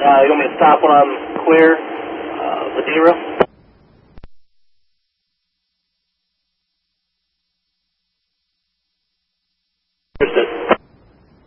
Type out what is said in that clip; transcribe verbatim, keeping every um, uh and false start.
Uh, you want me to stop when I'm clear? Uh, Ladera?